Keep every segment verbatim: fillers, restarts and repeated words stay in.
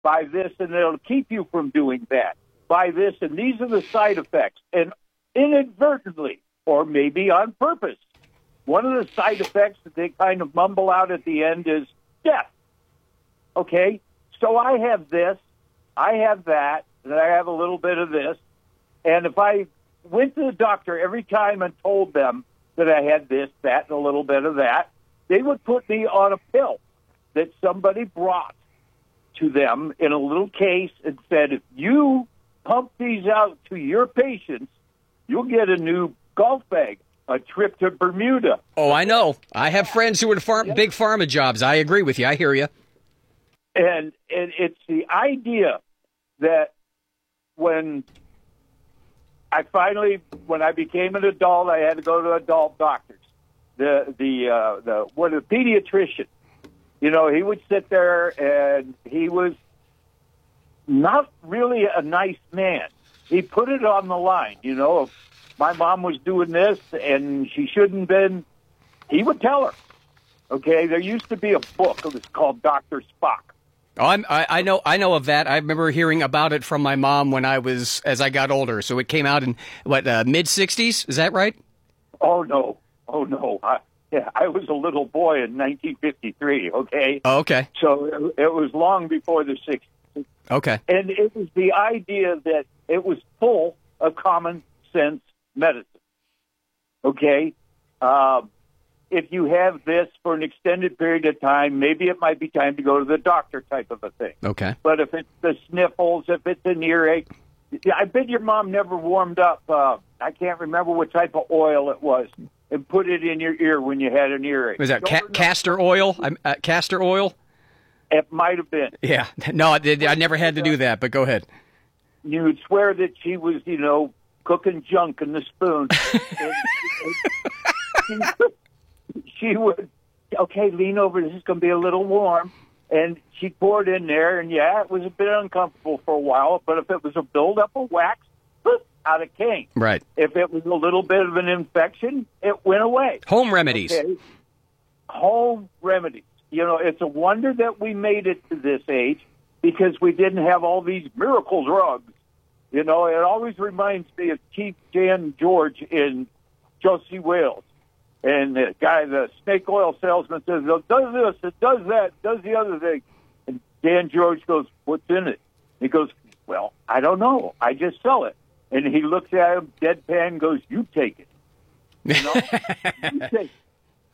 Buy this, and it'll keep you from doing that. Buy this, and these are the side effects. And inadvertently, or maybe on purpose, one of the side effects that they kind of mumble out at the end is death. Okay? So I have this, I have that, and I have a little bit of this. And if I went to the doctor every time and told them that I had this, that, and a little bit of that, they would put me on a pill that somebody brought to them in a little case and said, if you pump these out to your patients, you'll get a new golf bag, a trip to Bermuda. Oh, I know. I have friends who are in farm, Yep. big pharma jobs. I agree with you. I hear you. And, and it's the idea that when I finally, when I became an adult, I had to go to adult doctors. The the uh, the what a pediatrician, you know, he would sit there and he was not really a nice man. He put it on the line, you know. If my mom was doing this and she shouldn't have been, he would tell her. Okay, there used to be a book. It was called Doctor Spock. Oh, I'm, I, I know. I know of that. I remember hearing about it from my mom when I was as I got older. So it came out in what uh, mid sixties. Is that right? Oh no, oh no. I, yeah, I was a little boy in nineteen fifty-three. Okay. Oh, okay. So it, it was long before the sixties. Okay. And it was the idea that it was full of common sense medicine. Okay. Um, if you have this for an extended period of time, maybe it might be time to go to the doctor type of a thing. Okay. But if it's the sniffles, if it's an earache, I bet your mom never warmed up, uh, I can't remember what type of oil it was, and put it in your ear when you had an earache. Was that ca- castor oil? Uh, castor oil? It might have been. Yeah. No, I, I never had to do that, but go ahead. You would swear that she was, you know, cooking junk in the spoon. and, and, she would, okay, lean over, this is going to be a little warm. And she poured in there, and yeah, it was a bit uncomfortable for a while, but if it was a buildup of wax, poof, out it came. Right. If it was a little bit of an infection, it went away. Home remedies. Okay? Home remedies. You know, it's a wonder that we made it to this age because we didn't have all these miracle drugs. You know, it always reminds me of Chief Jan George in Josie Wales. And the guy, the snake oil salesman, says, it does this, it does that, it does the other thing. And Dan George goes, what's in it? He goes, well, I don't know. I just sell it. And he looks at him, deadpan, and goes, you take it. You know? You take it.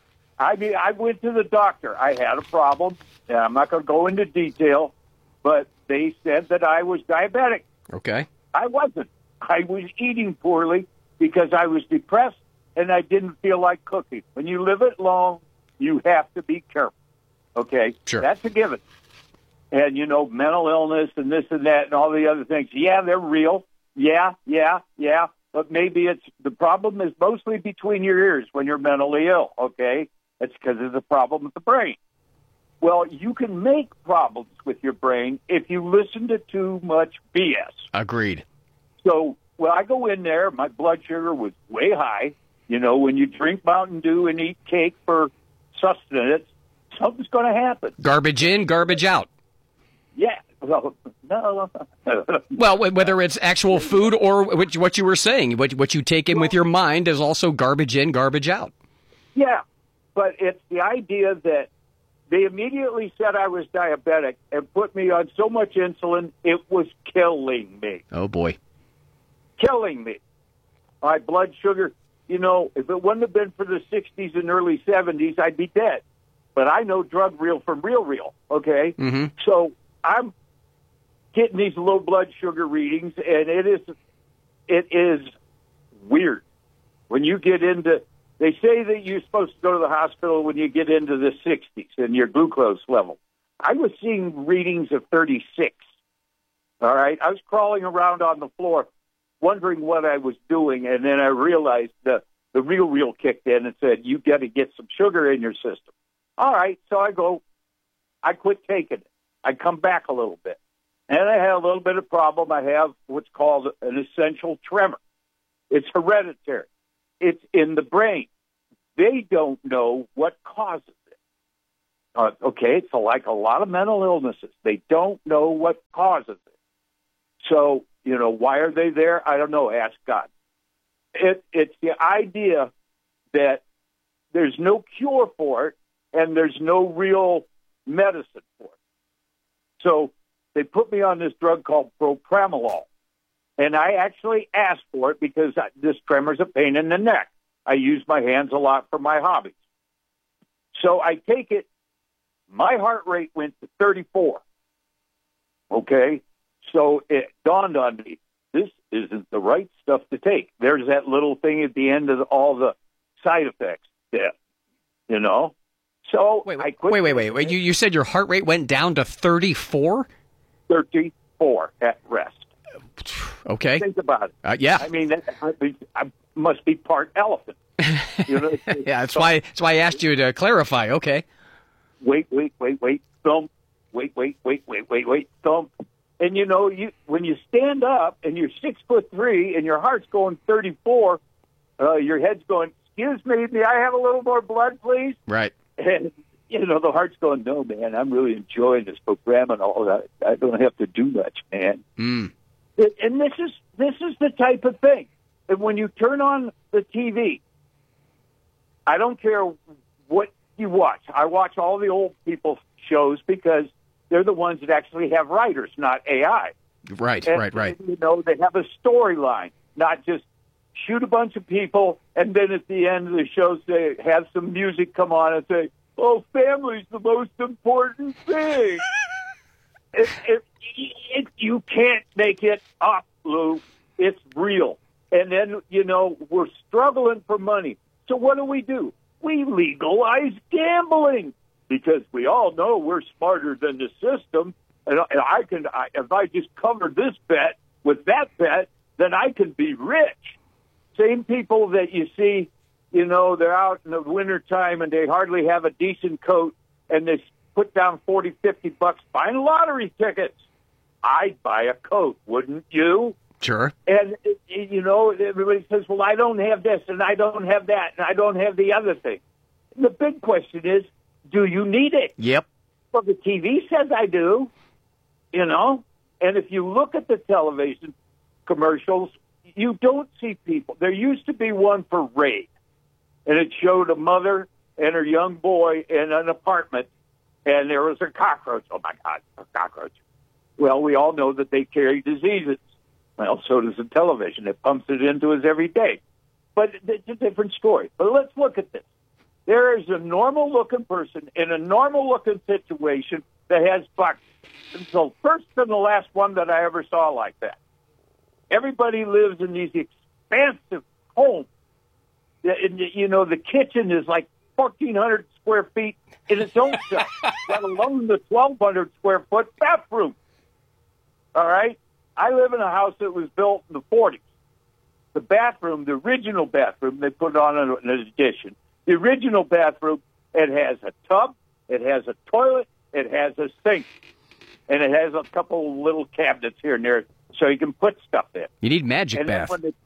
I mean, I went to the doctor. I had a problem. And I'm not going to go into detail, but they said that I was diabetic. Okay. I wasn't. I was eating poorly because I was depressed and I didn't feel like cooking. When you live it long, you have to be careful. Okay? Sure. That's a given. And, you know, mental illness and this and that and all the other things. Yeah, they're real. Yeah, yeah, yeah. But maybe it's the problem is mostly between your ears when you're mentally ill. Okay? It's because there's a problem with the brain. Well, you can make problems with your brain if you listen to too much B S. Agreed. So, well, I go in there, my blood sugar was way high. You know, when you drink Mountain Dew and eat cake for sustenance, something's going to happen. Garbage in, garbage out. Yeah. Well, no. Well, whether it's actual food or what you were saying, what what you take in with your mind is also garbage in, garbage out. Yeah, but it's the idea that they immediately said I was diabetic and put me on so much insulin, it was killing me. Oh, boy. Killing me. My blood sugar, you know, if it wouldn't have been for the sixties and early seventies, I'd be dead. But I know drug real from real real, okay? Mm-hmm. So I'm getting these low blood sugar readings, and it is it is weird. When you get into, they say that you're supposed to go to the hospital when you get into the sixties and your glucose level. I was seeing readings of thirty-six, all right? I was crawling around on the floor wondering what I was doing, and then I realized the, the real real kicked in and said, you got to get some sugar in your system. All right, so I go, I quit taking it. I come back a little bit. And I had a little bit of problem. I have what's called an essential tremor. It's hereditary. It's in the brain. They don't know what causes it. Uh, okay, it's like a lot of mental illnesses. They don't know what causes it. So, you know, why are they there? I don't know. Ask God. It, it's the idea that there's no cure for it and there's no real medicine for it. So they put me on this drug called propranolol. And I actually asked for it because I, this tremor's a pain in the neck. I use my hands a lot for my hobbies. So I take it. My heart rate went to thirty-four. Okay? So it dawned on me, this isn't the right stuff to take. There's that little thing at the end of the, all the side effects, death, you know? So wait, I quit. Wait, wait, wait. wait. You, you said your heart rate went down to thirty-four? thirty-four at rest. Okay. Think about it. Uh, yeah. I mean, I, I must be part elephant. You know? Yeah, that's so, why That's why I asked you to clarify. Okay. Wait, wait, wait, wait, thump. Wait, wait, wait, wait, wait, wait, thump. And, you know, you when you stand up and you're six foot three and your heart's going thirty-four, uh, your head's going, excuse me, may I have a little more blood, please? Right. And, you know, the heart's going, no, man, I'm really enjoying this program and all that. I don't have to do much, man. Mm. And this is this is the type of thing. And when you turn on the T V, I don't care what you watch. I watch all the old people shows because they're the ones that actually have writers, not A I. Right, and, right, right. You know, they have a storyline, not just shoot a bunch of people, and then at the end of the show, say, have some music come on and say, oh, family's the most important thing. it, it, it, you can't make it up, Lou. It's real. And then, you know, we're struggling for money. So what do we do? We legalize gambling because we all know we're smarter than the system. And I can, I, if I just cover this bet with that bet, then I can be rich. Same people that you see, you know, they're out in the wintertime and they hardly have a decent coat and they put down forty, fifty bucks buying lottery tickets. I'd buy a coat, wouldn't you? Sure. And, you know, everybody says, well, I don't have this and I don't have that and I don't have the other thing. And the big question is, do you need it? Yep. Well, the T V says I do, you know. And if you look at the television commercials, you don't see people. There used to be one for Raid, and it showed a mother and her young boy in an apartment, and there was a cockroach. Oh, my God, a cockroach. Well, we all know that they carry diseases. Well, so does the television. It pumps it into us every day. But it's a different story. But let's look at this. There is a normal-looking person in a normal-looking situation that has bucks. It's the first and the last one that I ever saw like that. Everybody lives in these expansive homes. And, you know, the kitchen is like fourteen hundred square feet in its own self, let alone the twelve hundred square foot bathroom. All right? I live in a house that was built in the forties. The bathroom, the original bathroom, they put on an addition. The original bathroom, it has a tub, it has a toilet, it has a sink, and it has a couple of little cabinets here and there so you can put stuff in. You need magic and bath. They,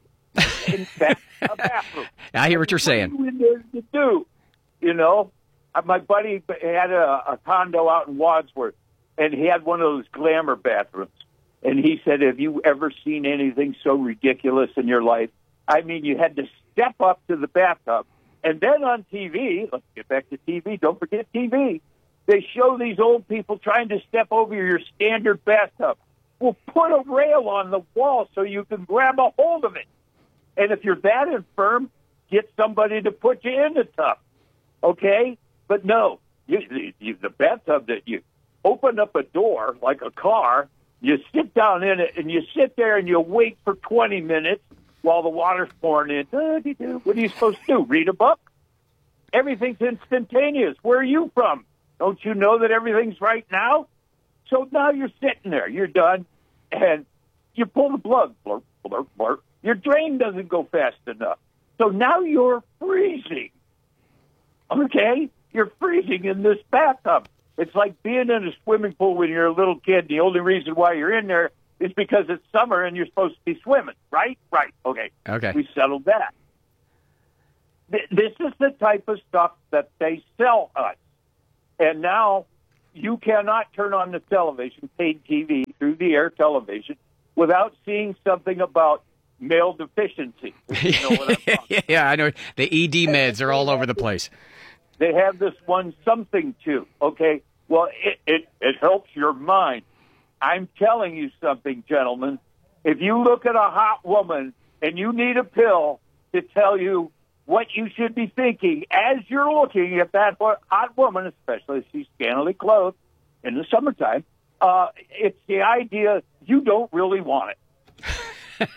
in fact, a bathroom. I hear what you're saying. What are you in there to do? You know, my buddy had a, a condo out in Wadsworth, and he had one of those glamour bathrooms. And he said, have you ever seen anything so ridiculous in your life? I mean, you had to step up to the bathtub. And then on T V, let's get back to T V, don't forget T V, they show these old people trying to step over your standard bathtub. Well, put a rail on the wall so you can grab a hold of it. And if you're that infirm, get somebody to put you in the tub, okay? But no, you, you, the bathtub that you open up a door like a car, you sit down in it, and you sit there and you wait for twenty minutes while the water's pouring in. What are you supposed to do, read a book? Everything's instantaneous. Where are you from? Don't you know that everything's right now? So now you're sitting there. You're done, and you pull the plug. Blurp, blurp, blurp. Your drain doesn't go fast enough. So now you're freezing. Okay? You're freezing in this bathtub. It's like being in a swimming pool when you're a little kid. The only reason why you're in there is because it's summer and you're supposed to be swimming, right? Right. Okay. Okay. We settled that. Th- this is the type of stuff that they sell us. And now you cannot turn on the television, paid T V, through the air television, without seeing something about male deficiency. You know what I'm talking Yeah, I know. The E D meds are all over the place. They have this one something to, okay? Well, it, it, it helps your mind. I'm telling you something, gentlemen. If you look at a hot woman and you need a pill to tell you what you should be thinking as you're looking at that hot woman, especially if she's scantily clothed in the summertime, uh, it's the idea you don't really want it.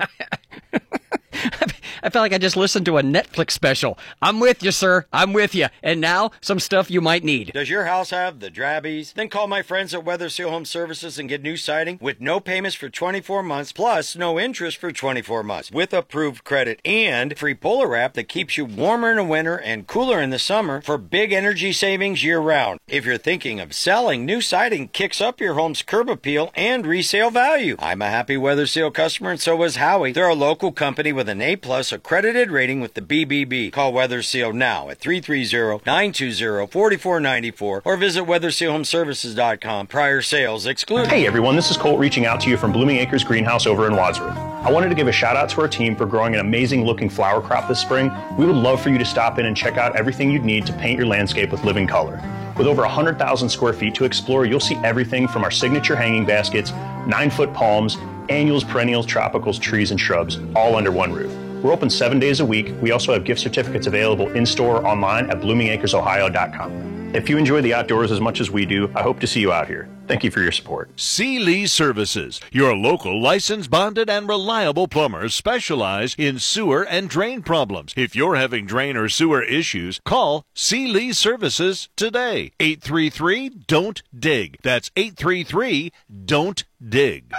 I felt like I just listened to a Netflix special. I'm with you, sir. I'm with you. And now, some stuff you might need. Does your house have the drabbies? Then call my friends at Weather Seal Home Services and get new siding with no payments for twenty-four months, plus no interest for twenty-four months, with approved credit and free Polar Wrap that keeps you warmer in the winter and cooler in the summer for big energy savings year-round. If you're thinking of selling, new siding kicks up your home's curb appeal and resale value. I'm a happy Weather Seal customer, and so was Howie. They're a local company with an A-plus accredited rating with the B B B. Call Weather Seal now at three three zero, nine two zero, four four nine four or visit weather seal home services dot com. Prior sales excluded. Hey everyone, this is Colt reaching out to you from Blooming Acres Greenhouse over in Wadsworth. I wanted to give a shout out to our team for growing an amazing looking flower crop this spring. We would love for you to stop in and check out everything you'd need to paint your landscape with living color. With over one hundred thousand square feet to explore, you'll see everything from our signature hanging baskets, nine-foot palms, annuals, perennials, tropicals, trees, and shrubs, all under one roof. We're open seven days a week. We also have gift certificates available in-store or online at blooming acres ohio dot com. If you enjoy the outdoors as much as we do, I hope to see you out here. Thank you for your support. Sealy Services, your local licensed, bonded, and reliable plumbers specialize in sewer and drain problems. If you're having drain or sewer issues, call Sealy Services today. eight three three, don't dig. That's eight three three, don't dig.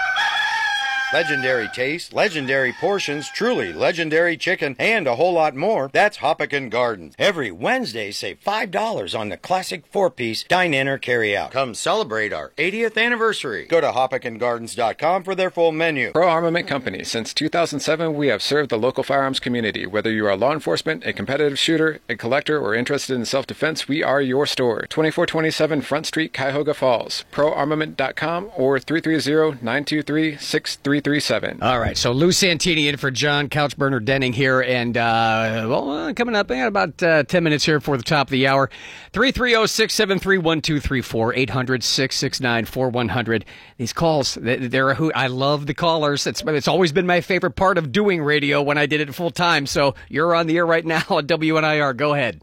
Legendary taste, legendary portions, truly legendary chicken, and a whole lot more. That's Hoppican Gardens. Every Wednesday, save five dollars on the classic four-piece dine-in or carry-out. Come celebrate our eightieth anniversary. Go to hoppican gardens dot com for their full menu. Pro Armament Company. Since two thousand seven, we have served the local firearms community. Whether you are law enforcement, a competitive shooter, a collector, or interested in self-defense, we are your store. twenty-four twenty-seven Front Street, Cuyahoga Falls. pro armament dot com or three three zero, nine two three, six three three seven. All right, so Lou Santini in for John Couchburner Denning here, and uh, well, uh, coming up in about uh, ten minutes here for the top of the hour. three three zero, six seven three, one two three four, eight hundred, six six nine, four one zero zero. These calls, they're who I love the callers. It's it's always been my favorite part of doing radio when I did it full time. So you're on the air right now at W N I R. Go ahead.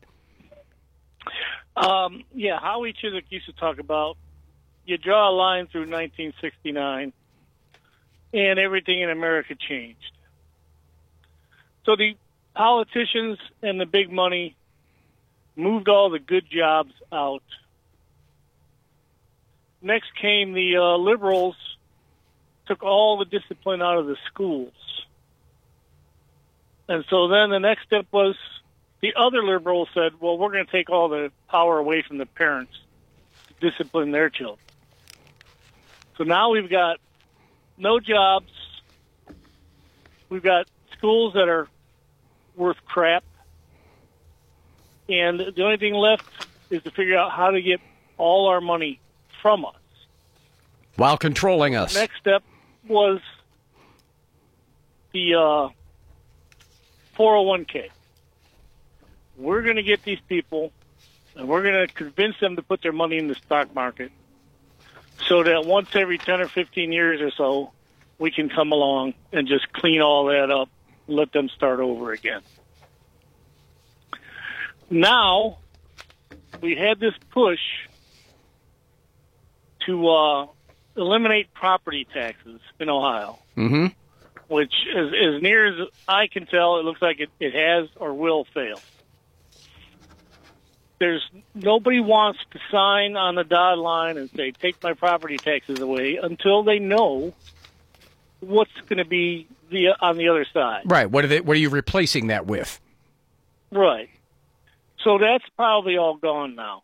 Um, yeah, Howie Chiswick used to talk about you draw a line through nineteen sixty-nine. And everything in America changed. So the politicians and the big money moved all the good jobs out. Next came the uh, liberals, took all the discipline out of the schools. And so then the next step was the other liberals said, well, we're going to take all the power away from the parents to discipline their children. So now we've got no jobs. We've got schools that are worth crap. And the only thing left is to figure out how to get all our money from us. While controlling us. The next step was the uh, four oh one k. We're going to get these people, and we're going to convince them to put their money in the stock market, so that once every ten or fifteen years or so, we can come along and just clean all that up, let them start over again. Now, we had this push to uh, eliminate property taxes in Ohio, mm-hmm. which, as, as near as I can tell, it looks like it, it has or will fail. There's nobody wants to sign on the dotted line and say, take my property taxes away until they know what's going to be the on the other side. Right. What are they, what are you replacing that with? Right. So that's probably all gone now.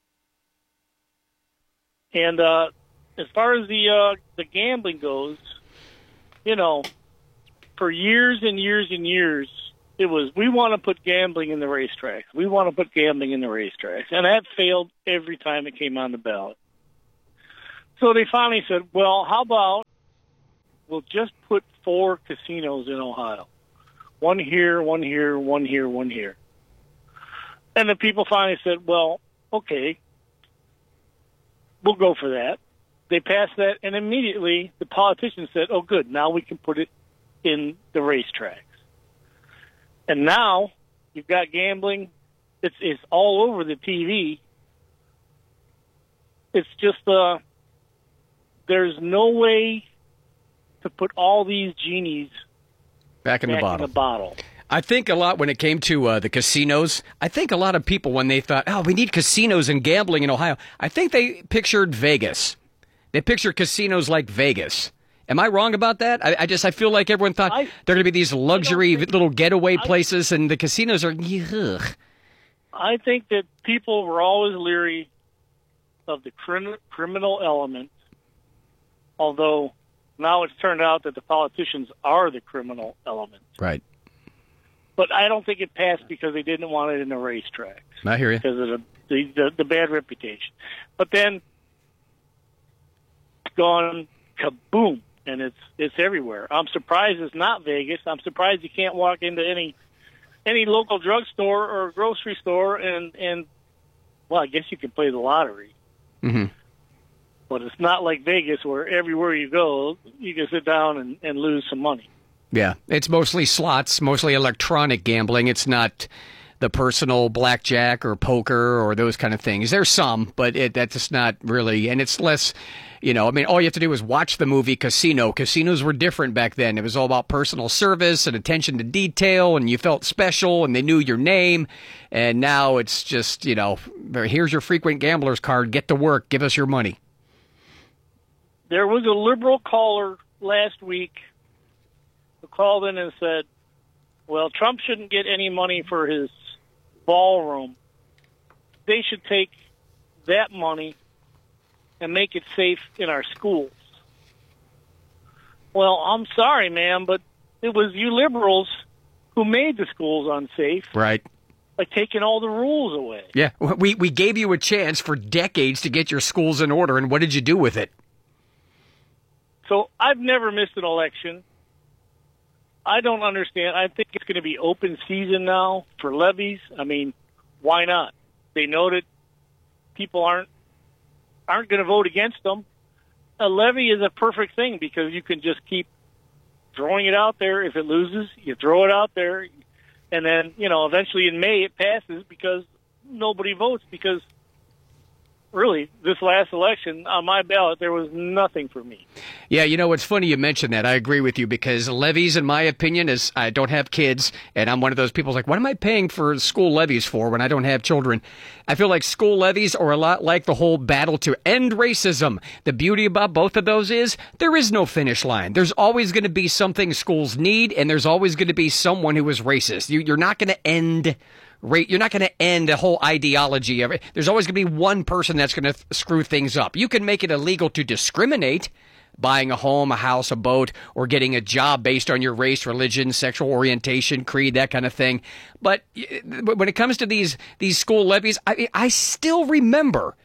And uh, as far as the uh, the gambling goes, you know, for years and years and years, it was, we want to put gambling in the racetracks. We want to put gambling in the racetracks. And that failed every time it came on the ballot. So they finally said, well, how about we'll just put four casinos in Ohio. One here, one here, one here, one here. And the people finally said, well, okay, we'll go for that. They passed that, and immediately the politicians said, oh, good, now we can put it in the racetracks. And now you've got gambling. It's, it's all over the T V. It's just, uh, there's no way to put all these genies back in back the bottle. In the bottle. I think a lot when it came to uh, the casinos, I think a lot of people, when they thought, oh, we need casinos and gambling in Ohio, I think they pictured Vegas. They pictured casinos like Vegas. Am I wrong about that? I, I just I feel like everyone thought I, they're going to be these luxury think, little getaway I, places, and the casinos are, ugh. I think that people were always leery of the crim- criminal element, although now it's turned out that the politicians are the criminal element. Right. But I don't think it passed because they didn't want it in the racetracks. I hear you. Because of the, the, the, the bad reputation. But then it's gone kaboom, and it's it's everywhere. I'm surprised it's not Vegas. I'm surprised you can't walk into any any local drugstore or grocery store and, and well, I guess you can play the lottery. Mm-hmm. But it's not like Vegas where everywhere you go, you can sit down and, and lose some money. Yeah, it's mostly slots, mostly electronic gambling. It's not the personal blackjack or poker or those kind of things. There's some, but it, that's just not really, and it's less, you know, I mean, all you have to do is watch the movie Casino. Casinos were different back then. It was all about personal service and attention to detail, and you felt special, and they knew your name. And now it's just, you know, here's your frequent gambler's card. Get to work. Give us your money. There was a liberal caller last week who called in and said, well, Trump shouldn't get any money for his ballroom. They should take that money and make it safe in our schools. Well, I'm sorry, ma'am, but it was you liberals who made the schools unsafe. Right. By taking all the rules away. Yeah, we, we gave you a chance for decades to get your schools in order, and what did you do with it? So I've never missed an election. I don't understand. I think it's going to be open season now for levies. I mean, why not? They know that people aren't aren't going to vote against them. A levy is a perfect thing because you can just keep throwing it out there. If it loses, you throw it out there. And then, you know, eventually in May it passes because nobody votes because really, this last election, on my ballot, there was nothing for me. Yeah, you know, it's funny you mentioned that. I agree with you because levies, in my opinion, is I don't have kids, and I'm one of those people who's like, what am I paying for school levies for when I don't have children? I feel like school levies are a lot like the whole battle to end racism. The beauty about both of those is there is no finish line. There's always going to be something schools need, and there's always going to be someone who is racist. You, you're not going to end You're not going to end a whole ideology of it. There's always going to be one person that's going to th- screw things up. You can make it illegal to discriminate, buying a home, a house, a boat, or getting a job based on your race, religion, sexual orientation, creed, that kind of thing. But when it comes to these these school levies, I, I still remember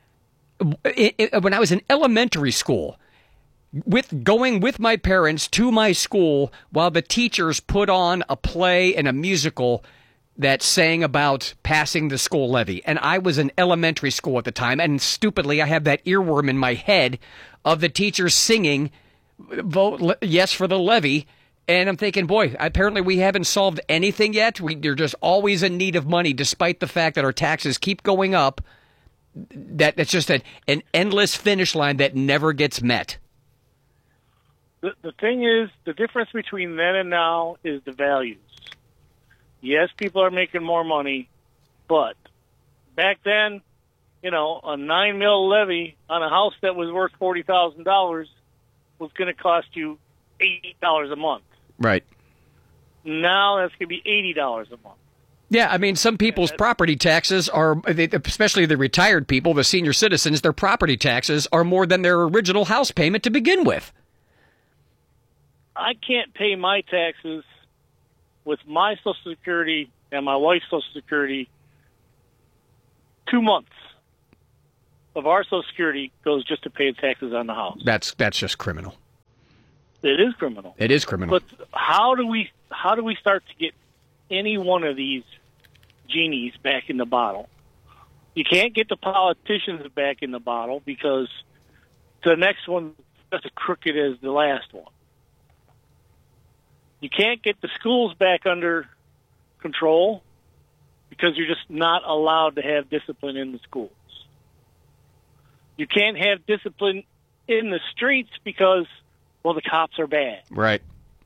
it, it, when I was in elementary school, with going with my parents to my school while the teachers put on a play and a musical that sang about passing the school levy. And I was in elementary school at the time, and stupidly I have that earworm in my head of the teachers singing, vote le- yes for the levy. And I'm thinking, boy, apparently we haven't solved anything yet. We, they're just always in need of money, despite the fact that our taxes keep going up. That That's just an, an endless finish line that never gets met. The, the thing is, the difference between then and now is the values. Yes, people are making more money, but back then, you know, a nine mil levy on a house that was worth forty thousand dollars was going to cost you eighty dollars a month. Right. Now that's going to be eighty dollars a month. Yeah, I mean, some people's property taxes are, especially the retired people, the senior citizens, their property taxes are more than their original house payment to begin with. I can't pay my taxes with my Social Security and my wife's Social Security, two months of our Social Security goes just to pay the taxes on the house. That's that's just criminal. It is criminal. It is criminal. But how do we how do we start to get any one of these genies back in the bottle? You can't get the politicians back in the bottle because the next one is as crooked as the last one. You can't get the schools back under control because you're just not allowed to have discipline in the schools. You can't have discipline in the streets because, well, the cops are bad. Right.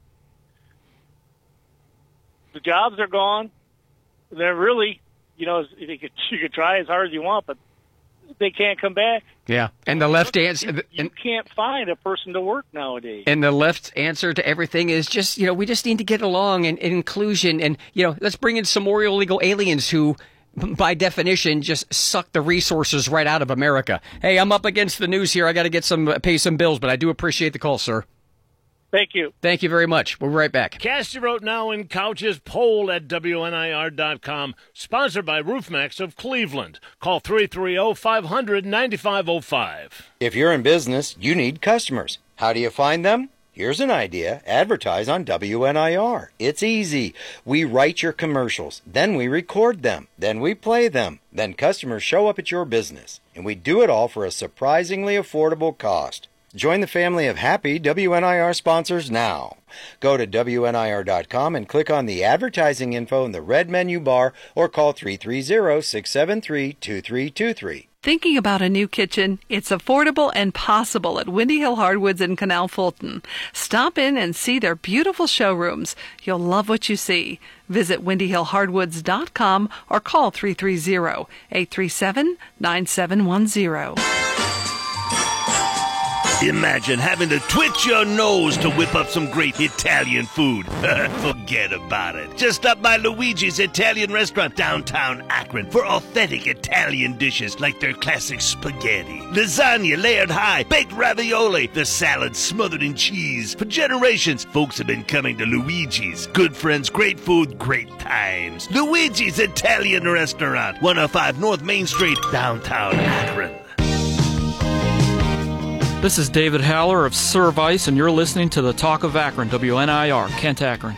The jobs are gone. They're really, you know, you could, you could try as hard as you want, but they can't come back. Yeah, and the left answer, You, you can't find a person to work nowadays. and the left's answer to everything is just, you know, we just need to get along and, and inclusion, and you know, let's bring in some more illegal aliens who, by definition, just suck the resources right out of America. Hey, I'm up against the news here. I got to get some pay some bills, but I do appreciate the call, sir. Thank you. Thank you very much. We'll be right back. Cast your vote now in Couch's poll at W N I R dot com. Sponsored by RoofMax of Cleveland. Call three three zero, five hundred, nine five zero five. If you're in business, you need customers. How do you find them? Here's an idea. Advertise on W N I R. It's easy. We write your commercials. Then we record them. Then we play them. Then customers show up at your business. And we do it all for a surprisingly affordable cost. Join the family of happy W N I R sponsors now. Go to W N I R dot com and click on the advertising info in the red menu bar or call three three zero, six seven three, two three two three. Thinking about a new kitchen? It's affordable and possible at Windy Hill Hardwoods in Canal Fulton. Stop in and see their beautiful showrooms. You'll love what you see. Visit windy hill hardwoods dot com or call three three zero, eight three seven, nine seven one zero. Imagine having to twitch your nose to whip up some great Italian food. Forget about it. Just stop by Luigi's Italian Restaurant downtown Akron for authentic Italian dishes like their classic spaghetti, lasagna layered high, baked ravioli, the salad smothered in cheese. For generations, folks have been coming to Luigi's. Good friends, great food, great times. Luigi's Italian Restaurant, one oh five North Main Street, downtown Akron. This is David Haller of Service, and you're listening to the Talk of Akron, W N I R, Kent Akron.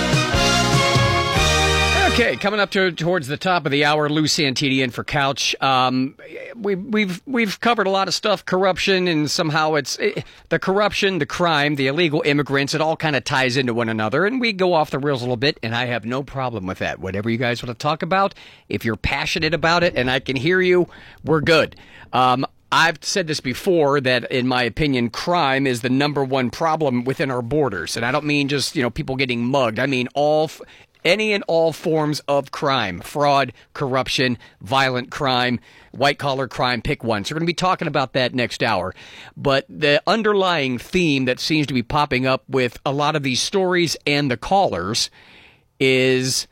Okay, coming up to, towards the top of the hour, Lou Santini in for Couch. Um, we, we've we've covered a lot of stuff, corruption, and somehow it's it, the corruption, the crime, the illegal immigrants. It all kind of ties into one another, and we go off the rails a little bit. And I have no problem with that. Whatever you guys want to talk about, if you're passionate about it, and I can hear you, we're good. Um, I've said this before that, in my opinion, crime is the number one problem within our borders. And I don't mean just, you know, people getting mugged. I mean all, f- any and all forms of crime, fraud, corruption, violent crime, white-collar crime, pick one. So we're going to be talking about that next hour. But the underlying theme that seems to be popping up with a lot of these stories and the callers is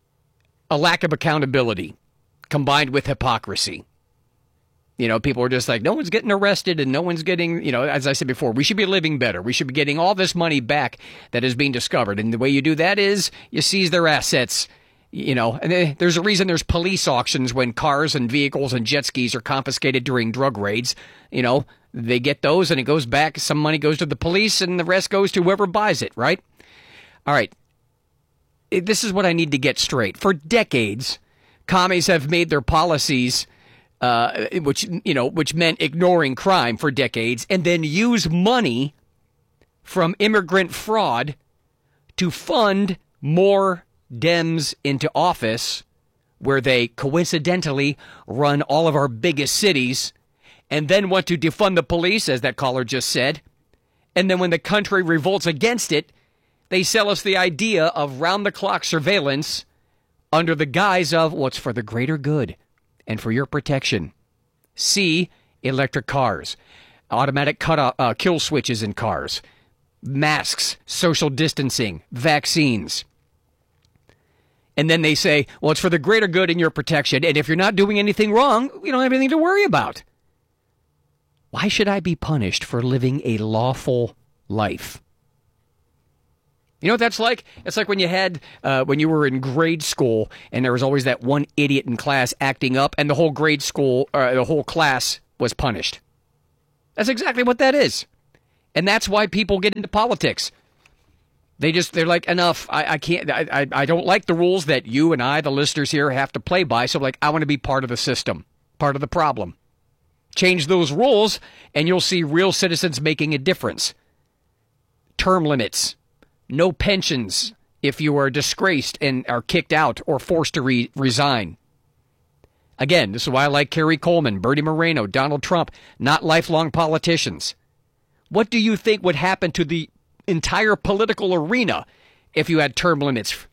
a lack of accountability combined with hypocrisy. You know, people are just like, no one's getting arrested and no one's getting, you know, as I said before, we should be living better. We should be getting all this money back that is being discovered. And the way you do that is you seize their assets, you know. And there's a reason there's police auctions when cars and vehicles and jet skis are confiscated during drug raids. You know, they get those and it goes back. Some money goes to the police and the rest goes to whoever buys it, right? All right. This is what I need to get straight. For decades, commies have made their policies Uh, which, you know, which meant ignoring crime for decades, and then use money from immigrant fraud to fund more Dems into office, where they coincidentally run all of our biggest cities, and then want to defund the police, as that caller just said. And then when the country revolts against it, they sell us the idea of round-the-clock surveillance under the guise of what's for the greater good and for your protection. See electric cars, automatic cut off, uh, kill switches in cars, masks, social distancing, vaccines. And then they say, well, it's for the greater good and your protection. And if you're not doing anything wrong, you don't have anything to worry about. Why should I be punished for living a lawful life? You know what that's like? It's like when you had, uh, when you were in grade school and there was always that one idiot in class acting up and the whole grade school, uh, the whole class was punished. That's exactly what that is. And that's why people get into politics. They just, they're like, enough, I, I can't, I, I, I don't like the rules that you and I, the listeners here, have to play by. So like, I want to be part of the system, part of the problem. Change those rules and you'll see real citizens making a difference. Term limits. No pensions if you are disgraced and are kicked out or forced to re- resign. Again, this is why I like Kerry Coleman, Bernie Moreno, Donald Trump, not lifelong politicians. What do you think would happen to the entire political arena if you had term limits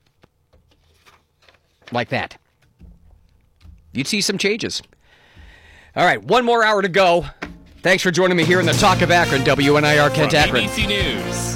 like that? You'd see some changes. All right, one more hour to go. Thanks for joining me here in the Talk of Akron, W N I R Kent Akron. A B C News.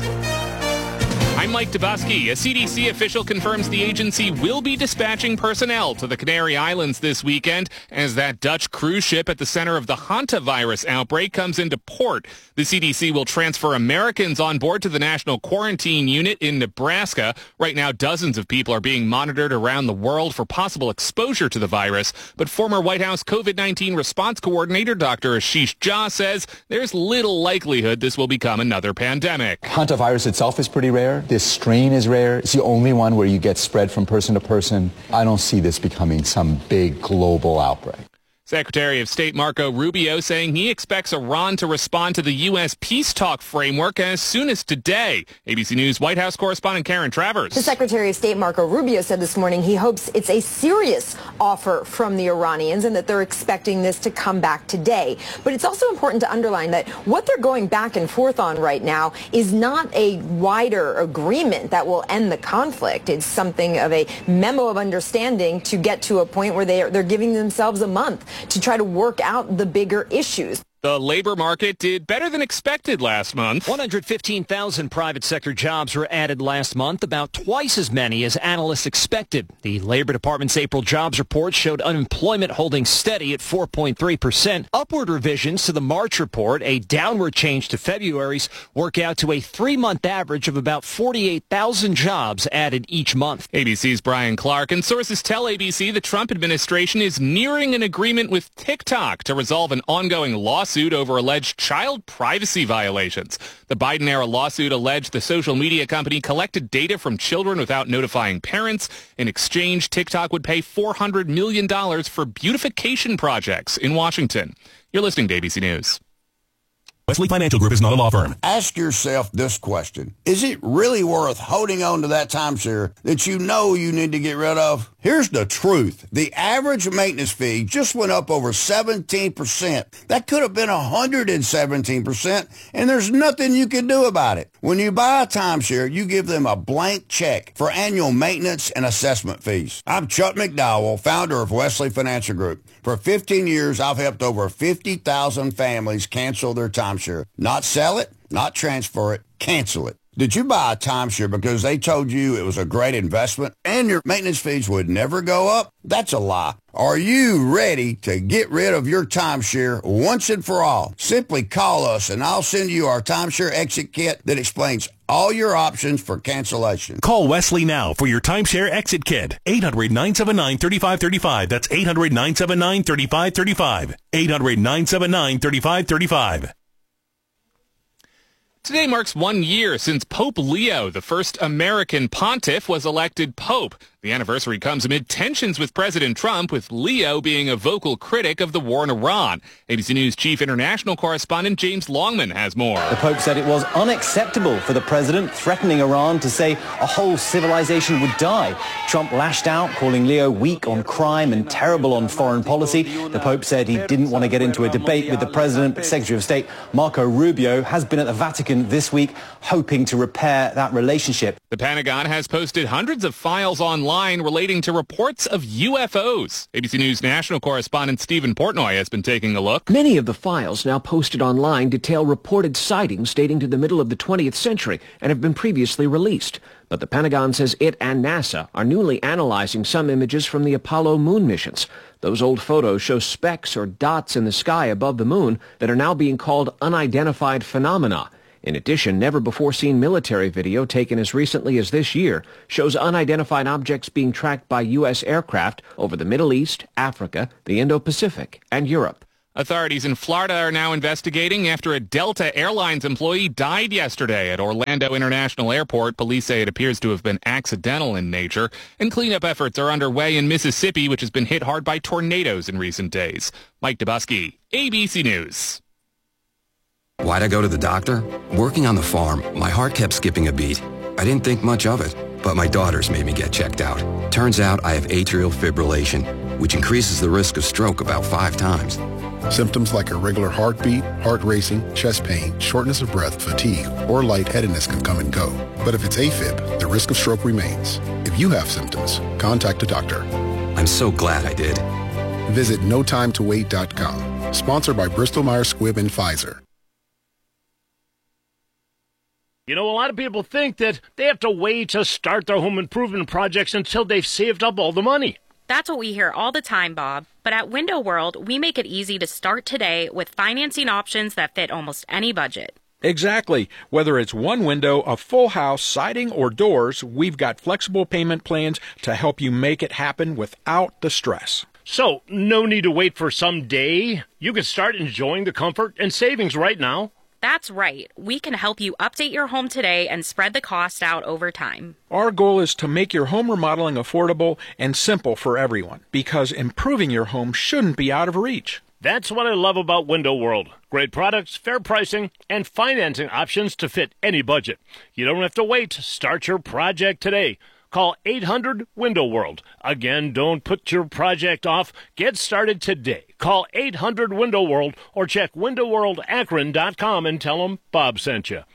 I'm Mike Dubusky. A C D C official confirms the agency will be dispatching personnel to the Canary Islands this weekend as that Dutch cruise ship at the center of the hantavirus outbreak comes into port. The C D C will transfer Americans on board to the National Quarantine Unit in Nebraska. Right now, dozens of people are being monitored around the world for possible exposure to the virus. But former White House COVID nineteen response coordinator Doctor Ashish Jha says there's little likelihood this will become another pandemic. Hantavirus itself is pretty rare. This strain is rare. It's the only one where you get spread from person to person. I don't see this becoming some big global outbreak. Secretary of State Marco Rubio saying he expects Iran to respond to the U S peace talk framework as soon as today. A B C News White House correspondent Karen Travers. The Secretary of State Marco Rubio said this morning he hopes it's a serious offer from the Iranians and that they're expecting this to come back today. But it's also important to underline that what they're going back and forth on right now is not a wider agreement that will end the conflict. It's something of a memo of understanding to get to a point where they are, they're giving themselves a month to try to work out the bigger issues. The labor market did better than expected last month. one hundred fifteen thousand private sector jobs were added last month, about twice as many as analysts expected. The Labor Department's April jobs report showed unemployment holding steady at four point three percent. Upward revisions to the March report, a downward change to February's, work out to a three-month average of about forty-eight thousand jobs added each month. A B C's Brian Clark and sources tell A B C the Trump administration is nearing an agreement with TikTok to resolve an ongoing lawsuit over alleged child privacy violations. The Biden-era lawsuit alleged the social media company collected data from children without notifying parents. In exchange, TikTok would pay four hundred million dollars for beautification projects in Washington. You're listening to A B C News. Wesley Financial Group is not a law firm. Ask yourself this question. Is it really worth holding on to that timeshare that you know you need to get rid of? Here's the truth. The average maintenance fee just went up over seventeen percent. That could have been one hundred seventeen percent, and there's nothing you can do about it. When you buy a timeshare, you give them a blank check for annual maintenance and assessment fees. I'm Chuck McDowell, founder of Wesley Financial Group. For fifteen years, I've helped over fifty thousand families cancel their timeshare. Not sell it, not transfer it, cancel it. Did you buy a timeshare because they told you it was a great investment and your maintenance fees would never go up? That's a lie. Are you ready to get rid of your timeshare once and for all? Simply call us and I'll send you our timeshare exit kit that explains all your options for cancellation. Call Wesley now for your timeshare exit kit. eight hundred, nine seven nine, three five three five. That's eight hundred, nine seven nine, three five three five. eight hundred, nine seven nine, three five three five. Today marks one year since Pope Leo, the first American pontiff, was elected pope. The anniversary comes amid tensions with President Trump, with Leo being a vocal critic of the war in Iran. A B C News chief international correspondent James Longman has more. The Pope said it was unacceptable for the president threatening Iran to say a whole civilization would die. Trump lashed out, calling Leo weak on crime and terrible on foreign policy. The Pope said he didn't want to get into a debate with the president, but Secretary of State Marco Rubio has been at the Vatican this week hoping to repair that relationship. The Pentagon has posted hundreds of files online relating to reports of U F Os. A B C News national correspondent Stephen Portnoy has been taking a look. Many of the files now posted online detail reported sightings dating to the middle of the twentieth century and have been previously released. But the Pentagon says it and NASA are newly analyzing some images from the Apollo moon missions. Those old photos show specks or dots in the sky above the moon that are now being called unidentified phenomena. In addition, never-before-seen military video taken as recently as this year shows unidentified objects being tracked by U S aircraft over the Middle East, Africa, the Indo-Pacific, and Europe. Authorities in Florida are now investigating after a Delta Airlines employee died yesterday at Orlando International Airport. Police say it appears to have been accidental in nature, and cleanup efforts are underway in Mississippi, which has been hit hard by tornadoes in recent days. Mike Dubusky, A B C News. Why'd I go to the doctor? Working on the farm, my heart kept skipping a beat. I didn't think much of it, but my daughters made me get checked out. Turns out I have atrial fibrillation, which increases the risk of stroke about five times. Symptoms like irregular heartbeat, heart racing, chest pain, shortness of breath, fatigue, or lightheadedness can come and go. But if it's AFib, the risk of stroke remains. If you have symptoms, contact a doctor. I'm so glad I did. Visit no time to wait dot com. Sponsored by Bristol Myers Squibb and Pfizer. You know, a lot of people think that they have to wait to start their home improvement projects until they've saved up all the money. That's what we hear all the time, Bob. But at Window World, we make it easy to start today with financing options that fit almost any budget. Exactly. Whether it's one window, a full house, siding, or doors, we've got flexible payment plans to help you make it happen without the stress. So, no need to wait for some day. You can start enjoying the comfort and savings right now. That's right. We can help you update your home today and spread the cost out over time. Our goal is to make your home remodeling affordable and simple for everyone, because improving your home shouldn't be out of reach. That's what I love about Window World. Great products, fair pricing, and financing options to fit any budget. You don't have to wait. Start your project today. Call eight hundred window world. Again, don't put your project off. Get started today. Call eight hundred window world or check window world akron dot com and tell them Bob sent you.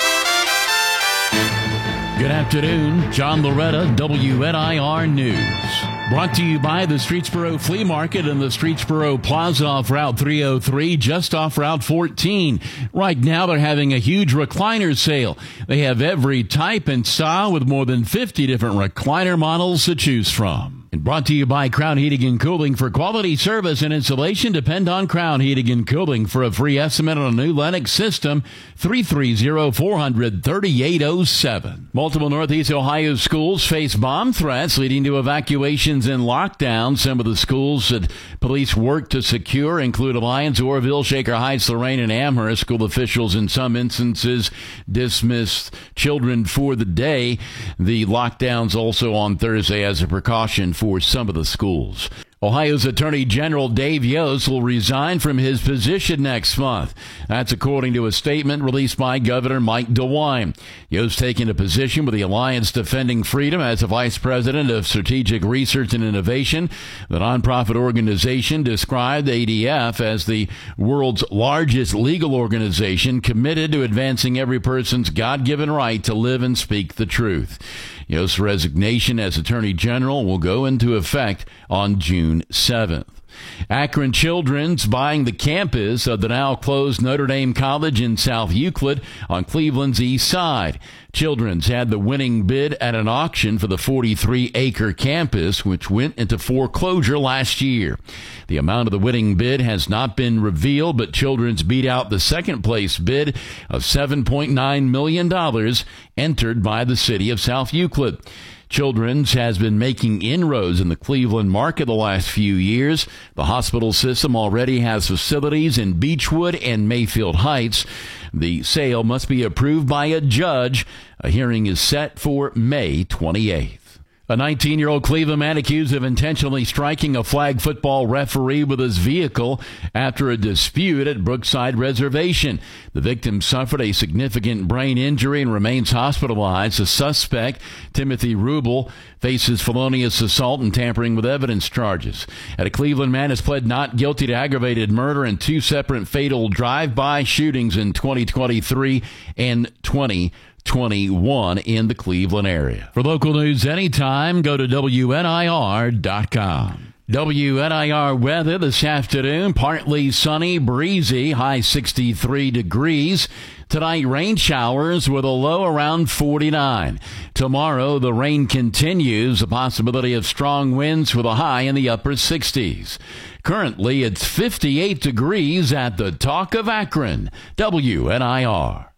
Good afternoon. John Loretta, W N I R News. Brought to you by the Streetsboro Flea Market and the Streetsboro Plaza off Route three oh three, just off Route fourteen. Right now, they're having a huge recliner sale. They have every type and style with more than fifty different recliner models to choose from. And brought to you by Crown Heating and Cooling. For quality service and installation, depend on Crown Heating and Cooling. For a free estimate on a new Lennox system, three three zero, four hundred, thirty-eight oh seven. Multiple Northeast Ohio schools face bomb threats leading to evacuations and lockdowns. Some of the schools that police work to secure include Alliance, Orville, Shaker Heights, Lorraine, and Amherst. School officials in some instances dismissed children for the day. The lockdowns also on Thursday as a precaution for some of the schools. Ohio's Attorney General Dave Yost will resign from his position next month. That's according to a statement released by Governor Mike DeWine. Yost taking a position with the Alliance Defending Freedom as a Vice President of Strategic Research and Innovation. The nonprofit organization described A D F as the world's largest legal organization committed to advancing every person's God-given right to live and speak the truth. Yost's resignation as Attorney General will go into effect on June seventh. Akron Children's buying the campus of the now closed Notre Dame College in South Euclid on Cleveland's east side. Children's had the winning bid at an auction for the forty-three acre campus, which went into foreclosure last year. The amount of the winning bid has not been revealed, but Children's beat out the second place bid of seven point nine million dollars entered by the city of South Euclid. Children's has been making inroads in the Cleveland market the last few years. The hospital system already has facilities in Beechwood and Mayfield Heights. The sale must be approved by a judge. A hearing is set for May twenty-eighth. A nineteen-year-old Cleveland man accused of intentionally striking a flag football referee with his vehicle after a dispute at Brookside Reservation. The victim suffered a significant brain injury and remains hospitalized. The suspect, Timothy Rubel, faces felonious assault and tampering with evidence charges. And a Cleveland man has pled not guilty to aggravated murder in two separate fatal drive-by shootings in twenty twenty-three and twenty twenty-one in the Cleveland area. For local news anytime, go to W N I R dot com. W N I R weather this afternoon, partly sunny, breezy, high sixty-three degrees. Tonight, rain showers with a low around forty-nine. Tomorrow, the rain continues, a possibility of strong winds with a high in the upper sixties. Currently, it's fifty-eight degrees at the Talk of Akron. W N I R.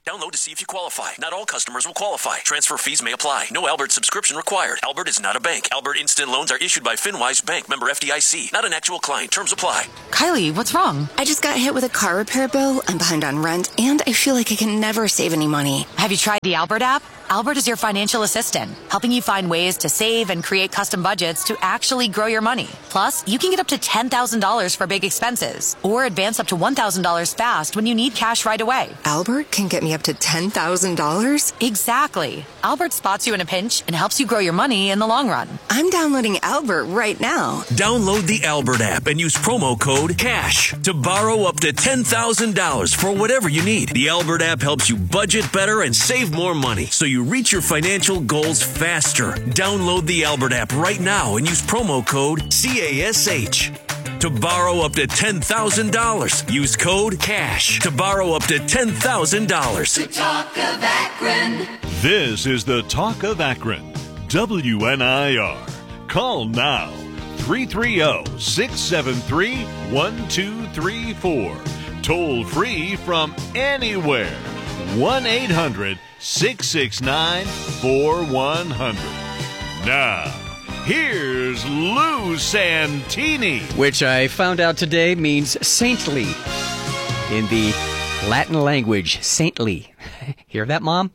Download to see if you qualify. Not all customers will qualify. Transfer fees may apply. No Albert subscription required. Albert is not a bank. Albert Instant Loans are issued by FinWise Bank, member F D I C. Not an actual client. Terms apply. Kylie, what's wrong? I just got hit with a car repair bill. I'm behind on rent, and I feel like I can never save any money. Have you tried the Albert app? Albert is your financial assistant, helping you find ways to save and create custom budgets to actually grow your money. Plus, you can get up to ten thousand dollars for big expenses, or advance up to one thousand dollars fast when you need cash right away. Albert can get me up to ten thousand dollars? Exactly. Albert spots you in a pinch and helps you grow your money in the long run. I'm downloading Albert right now. Download the Albert app and use promo code CASH to borrow up to ten thousand dollars for whatever you need. The Albert app helps you budget better and save more money, so you reach your financial goals faster. Download the Albert app right now and use promo code CASH to borrow up to ten thousand dollars. Use code CASH to borrow up to ten thousand dollars. The Talk of Akron. This is the Talk of Akron. W N I R. Call now. three three zero, six seven three, one two three four. Toll free from anywhere. one eight hundred, six six nine, four one zero zero. Now, here's Lou Santini. Which I found out today means saintly in the Latin language. Saintly. Hear that, Mom?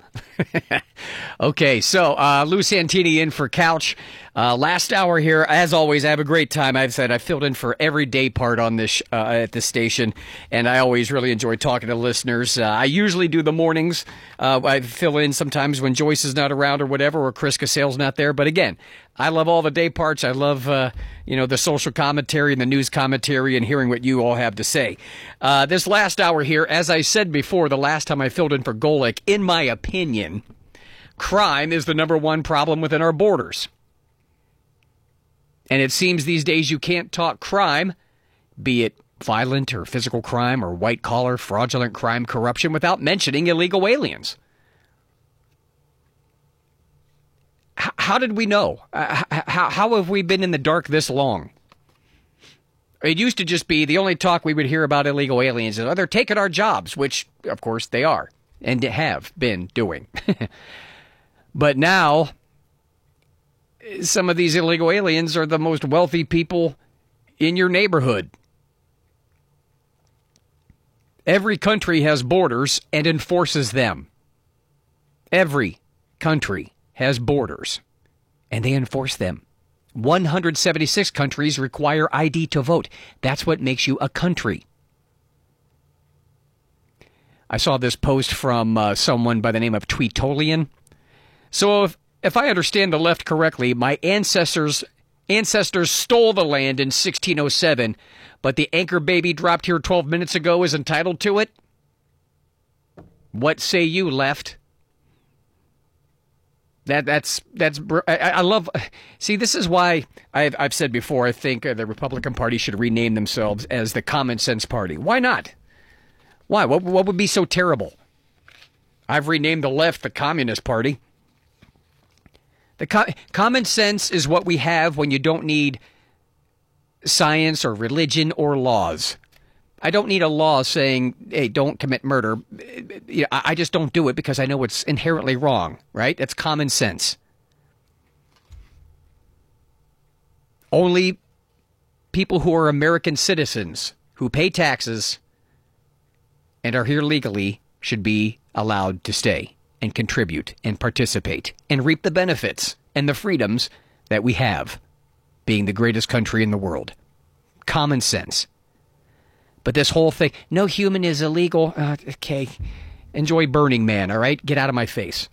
Okay, so uh, Lou Santini in for Couch. Uh, last hour here, as always, I have a great time. I've said I filled in for every day part on this uh, at this station, and I always really enjoy talking to listeners. Uh, I usually do the mornings. Uh, I fill in sometimes when Joyce is not around or whatever, or Chris Cassell's not there. But again, I love all the day parts. I love uh, you know the social commentary and the news commentary and hearing what you all have to say. Uh, this last hour here, as I said before, the last time I filled in for Golick, in my opinion, crime is the number one problem within our borders. And it seems these days you can't talk crime, be it violent or physical crime or white-collar, fraudulent crime, corruption, without mentioning illegal aliens. H- how did we know? Uh, how, how have we been in the dark this long? It used to just be the only talk we would hear about illegal aliens is, oh, they're taking our jobs, which, of course, they are and have been doing. But now, some of these illegal aliens are the most wealthy people in your neighborhood. Every country has borders and enforces them. Every country has borders and they enforce them. one hundred seventy-six countries require I D to vote. That's what makes you a country. I saw this post from uh, someone by the name of Tweetolian. So if, if I understand the left correctly, my ancestors ancestors stole the land in sixteen oh seven, but the anchor baby dropped here twelve minutes ago is entitled to it? What say you, left? That that's that's I, I love. See, this is why I've I've said before. I think the Republican Party should rename themselves as the Common Sense Party. Why not? Why? What what would be so terrible? I've renamed the left the Communist Party. The co- common sense is what we have when you don't need science or religion or laws. I don't need a law saying, hey, don't commit murder. I just don't do it because I know it's inherently wrong, right? That's common sense. Only people who are American citizens, who pay taxes and are here legally, should be allowed to stay and contribute and participate and reap the benefits and the freedoms that we have, being the greatest country in the world. Common sense. But this whole thing, no human is illegal. Uh, okay, enjoy Burning Man, all right? Get out of my face.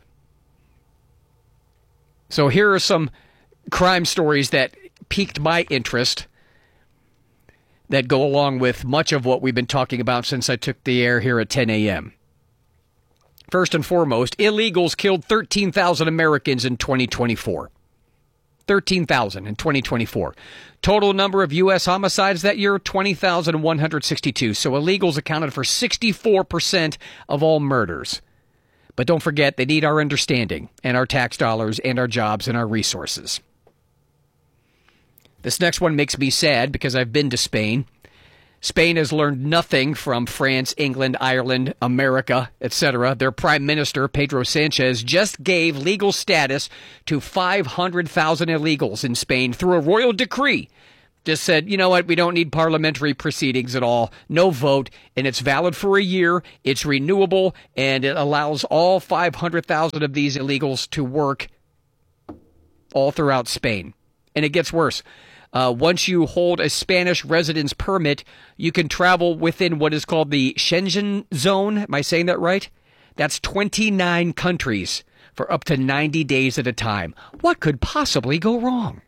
So here are some crime stories that piqued my interest that go along with much of what we've been talking about since I took the air here at ten a.m. First and foremost, illegals killed thirteen thousand Americans in twenty twenty-four. thirteen thousand in twenty twenty-four. Total number of U S homicides that year, twenty thousand one hundred sixty-two. So illegals accounted for sixty-four percent of all murders. But don't forget, they need our understanding and our tax dollars and our jobs and our resources. This next one makes me sad because I've been to Spain. Spain has learned nothing from France, England, Ireland, America, et cetera. Their prime minister, Pedro Sanchez, just gave legal status to five hundred thousand illegals in Spain through a royal decree. Just said, you know what, we don't need parliamentary proceedings at all, no vote, and it's valid for a year, it's renewable, and it allows all five hundred thousand of these illegals to work all throughout Spain. And it gets worse. Uh, once you hold a Spanish residence permit, you can travel within what is called the Schengen zone. Am I saying that right? That's twenty-nine countries for up to ninety days at a time. What could possibly go wrong?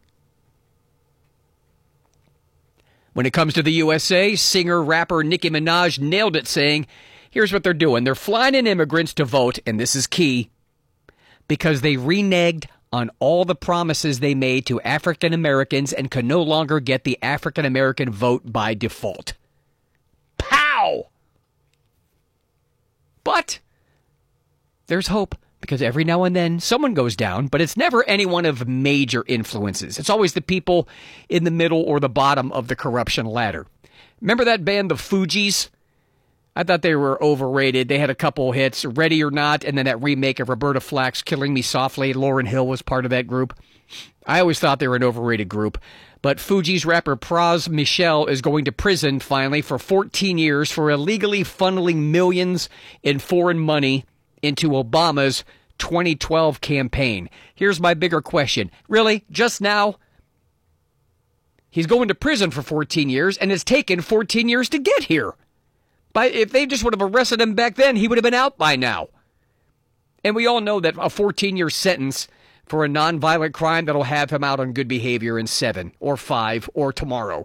When it comes to the U S A, singer-rapper Nicki Minaj nailed it, saying, here's what they're doing. They're flying in immigrants to vote, and this is key, because they reneged on all the promises they made to African Americans and can no longer get the African American vote by default. Pow! But there's hope, because every now and then someone goes down, but it's never anyone of major influences. It's always the people in the middle or the bottom of the corruption ladder. Remember that band, the Fugees? I thought they were overrated. They had a couple hits, Ready or Not, and then that remake of Roberta Flack's Killing Me Softly. Lauryn Hill was part of that group. I always thought they were an overrated group. But Fugees rapper Pras Michel is going to prison, finally, for fourteen years for illegally funneling millions in foreign money into Obama's twenty twelve campaign. Here's my bigger question. Really? Just now? He's going to prison for fourteen years, and it's taken fourteen years to get here. But if they just would have arrested him back then, he would have been out by now. And we all know that a fourteen-year sentence for a nonviolent crime that'll have him out on good behavior in seven or five or tomorrow.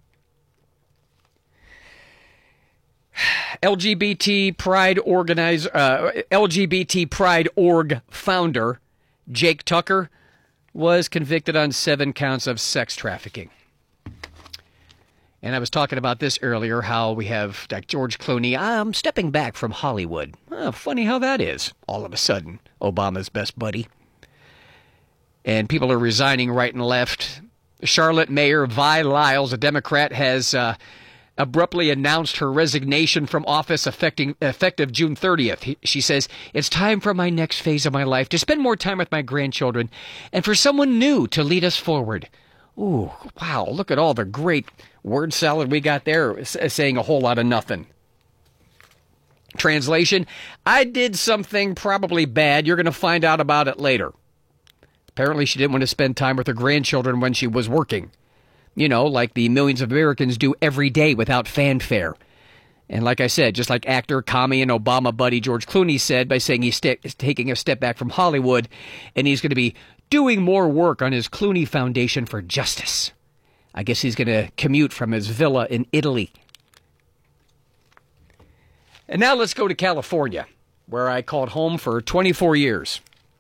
L G B T Pride organizer, uh, L G B T Pride org founder Jake Tucker was convicted on seven counts of sex trafficking. And I was talking about this earlier, how we have like George Clooney, I'm stepping back from Hollywood. Oh, funny how that is, all of a sudden, Obama's best buddy. And people are resigning right and left. Charlotte Mayor Vi Lyles, a Democrat, has uh, abruptly announced her resignation from office affecting, effective June thirtieth. He, she says, it's time for my next phase of my life to spend more time with my grandchildren and for someone new to lead us forward. Ooh, wow, look at all the great word salad we got there, saying a whole lot of nothing. Translation, I did something probably bad. You're going to find out about it later. Apparently she didn't want to spend time with her grandchildren when she was working. You know, like the millions of Americans do every day without fanfare. And like I said, just like actor, commie, and Obama buddy George Clooney said by saying he's st- taking a step back from Hollywood and he's going to be doing more work on his Clooney Foundation for Justice. I guess he's going to commute from his villa in Italy. And now let's go to California, where I called home for twenty-four years.